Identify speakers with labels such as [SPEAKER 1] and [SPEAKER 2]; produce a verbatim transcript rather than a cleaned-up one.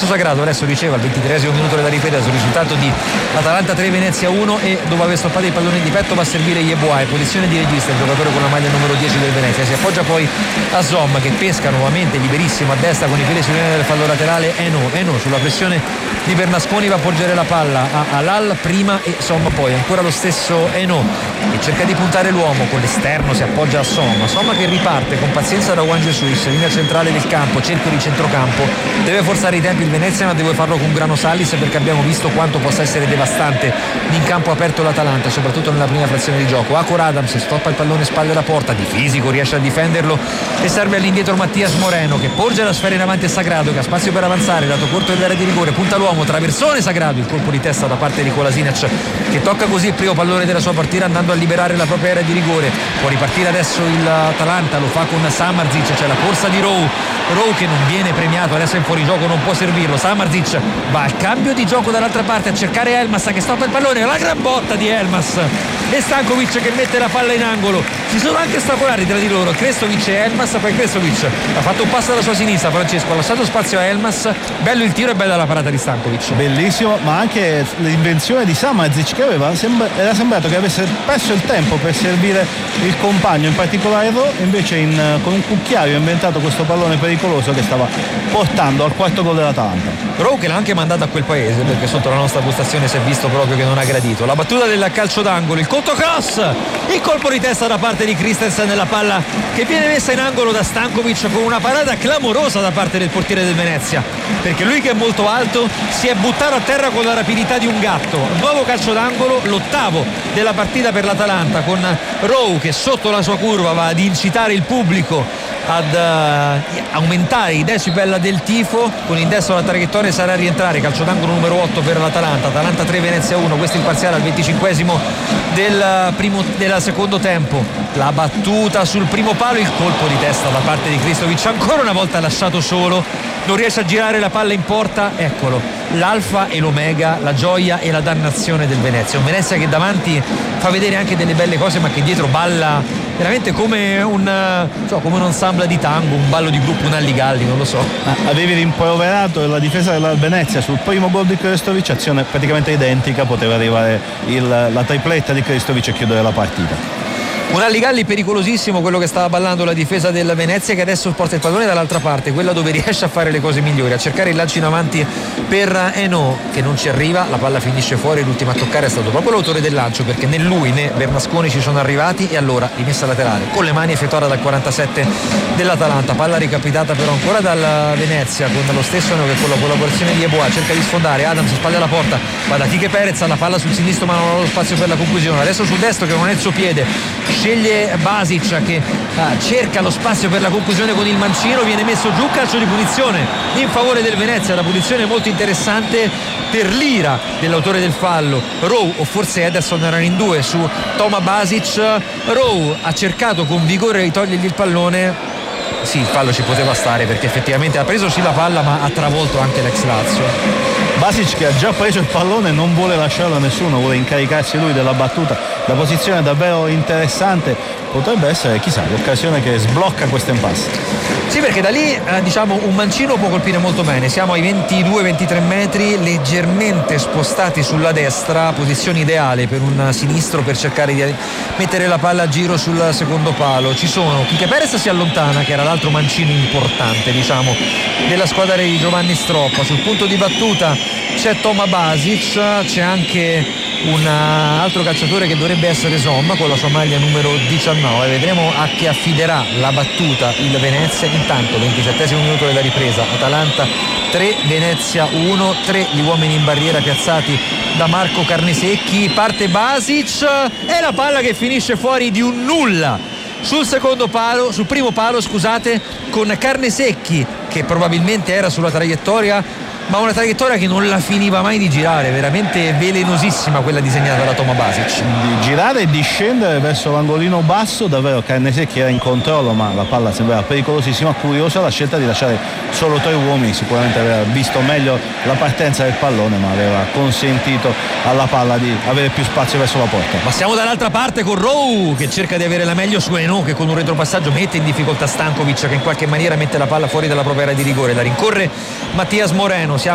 [SPEAKER 1] Sagrado adesso riceve al ventitreesimo minuto della ripresa sul risultato di Atalanta tre Venezia uno, e dopo aver stoppato il pallone di petto va a servire Yeboah, posizione di regista il giocatore con la maglia numero dieci del Venezia. Si appoggia poi a Zom che pesca nuovamente liberissimo a destra con i piedi sulla linea del fallo laterale. Eno, Eno sulla pressione di Bernasconi va a porgere la palla a Alal prima e Somma poi, ancora lo stesso Eno che cerca di puntare l'uomo con l'esterno, si appoggia a Somma, Somma che riparte con pazienza da Juan Jesus, linea centrale del campo, cerchio di centrocampo, deve forzare i tempi il Venezia ma deve farlo con grano salis perché abbiamo visto quanto possa essere devastante in campo aperto l'Atalanta, soprattutto nella prima frazione di gioco. Acor Adams stoppa il pallone spalle alla porta, di fisico riesce a difenderlo e serve all'indietro Mattias Moreno che porge la sfera in avanti a Sagrado che ha spazio per avanzare, lato corto dell'area di rigore, punta l'uomo, traversone Sagrado, il colpo di testa da parte di Kolasinac che tocca così il primo pallone della sua partita andando a liberare la propria area di rigore. Può ripartire adesso l'Atalanta, lo fa con Samardzic, c'è la corsa di Rowe, Rowe che non viene premiato, adesso è in fuorigioco, non può servirlo. Samardzic va al cambio di gioco dall'altra parte a cercare Elmas che stoppa il pallone, la gran botta di Elmas e Stankovic che mette la palla in angolo. Ci sono anche ostacolari tra di loro, Krestovic e Elmas, poi Krestovic ha fatto un passo dalla sua sinistra, Francesco ha lasciato spazio a Elmas, bello il tiro e bella la parata di Stankovic.
[SPEAKER 2] Bellissimo, ma anche l'invenzione di Samardzic che aveva sembra, era sembrato che avesse perso il tempo per servire il compagno, in particolare Rowe, invece in, con un cucchiaio ha inventato questo pallone pericoloso che stava portando al quarto gol dell'Atalanta.
[SPEAKER 1] Rowe che l'ha anche mandato a quel paese perché sotto la nostra postazione si è visto proprio che non ha gradito. La battuta del calcio d'angolo, il conto cross, il colpo di testa da parte di Christensen nella palla che viene messa in angolo da Stankovic con una parata clamorosa da parte del portiere del Venezia, perché lui che è molto alto si è buttato a terra con la rapidità di un gatto. Nuovo calcio d'angolo, l'ottavo della partita per l'Atalanta, con Rowe che sotto la sua curva va ad incitare il pubblico ad uh, aumentare i decibel del tifo. Con il destro la traiettoria sarà a rientrare, calcio d'angolo numero otto per l'Atalanta. Atalanta tre Venezia uno, questo è il parziale al venticinquesimo del primo del secondo tempo. La battuta sul primo palo, il colpo di testa da parte di Krestovic, ancora una volta lasciato solo, non riesce a girare la palla in porta. Eccolo, l'alfa e l'omega, la gioia e la dannazione del Venezia, un Venezia che davanti fa vedere anche delle belle cose ma che dietro balla veramente come un, so, come un ensemble di tango, un ballo di gruppo, un Alligalli, non lo so.
[SPEAKER 2] Ah, avevi rimproverato la difesa della Venezia sul primo gol di Krestovic, azione praticamente identica, poteva arrivare il, la tripletta di Krestovic e chiudere la partita.
[SPEAKER 1] Un Alligalli pericolosissimo, quello che stava ballando la difesa del Venezia, che adesso porta il pallone dall'altra parte, quella dove riesce a fare le cose migliori, a cercare il lancio in avanti per Eno che non ci arriva, la palla finisce fuori, l'ultimo a toccare è stato proprio l'autore del lancio perché né lui né Bernasconi ci sono arrivati, e allora rimessa laterale con le mani effettuata dal quarantasette dell'Atalanta, palla ricapitata però ancora dal Venezia con lo stesso Eno che con la collaborazione di Yeboah cerca di sfondare, Adams spalle alla porta, va da Quique Perez, la palla sul sinistro ma non ha lo spazio per la conclusione, adesso sul destro che non è il suo piede, sceglie Basic che ah, cerca lo spazio per la conclusione con il mancino, viene messo giù, calcio di punizione in favore del Venezia, la punizione molto interessante per l'ira dell'autore del fallo, Rowe o forse Ederson, erano in due su Toma Basic. Rowe ha cercato con vigore di togliergli il pallone, sì, il fallo ci poteva stare perché effettivamente ha preso sì la palla ma ha travolto anche l'ex Lazio.
[SPEAKER 2] Basic che ha già preso il pallone non vuole lasciarlo a nessuno, vuole incaricarsi lui della battuta, la posizione è davvero interessante, potrebbe essere chissà l'occasione che sblocca questo impasse.
[SPEAKER 1] Sì, perché da lì eh, diciamo un mancino può colpire molto bene, siamo ai ventidue ventitré metri, leggermente spostati sulla destra, posizione ideale per un sinistro per cercare di mettere la palla a giro sul secondo palo. Ci sono Quique Perez si allontana, che era l'altro mancino importante diciamo della squadra di Giovanni Stroppa, sul punto di battuta c'è Toma Basic, c'è anche un altro calciatore che dovrebbe essere Somma con la sua maglia numero diciannove, vedremo a chi affiderà la battuta il Venezia. Intanto ventisettesimo minuto della ripresa, Atalanta tre Venezia uno, tre gli uomini in barriera piazzati da Marco Carnesecchi, parte Basic e la palla che finisce fuori di un nulla sul secondo palo, sul primo palo scusate, con Carnesecchi che probabilmente era sulla traiettoria, ma una traiettoria che non la finiva mai di girare, veramente velenosissima quella disegnata da Toma Basic.
[SPEAKER 2] Di girare e di scendere verso l'angolino basso, davvero Carnesecchi era in controllo ma la palla sembrava pericolosissima, curiosa la scelta di lasciare solo tre uomini, sicuramente aveva visto meglio la partenza del pallone ma aveva consentito alla palla di avere più spazio verso la porta.
[SPEAKER 1] Ma siamo dall'altra parte con Rowe che cerca di avere la meglio su Eno che con un retropassaggio mette in difficoltà Stankovic che in qualche maniera mette la palla fuori dalla propria area di rigore, la rincorre Mattias Moreno. Siamo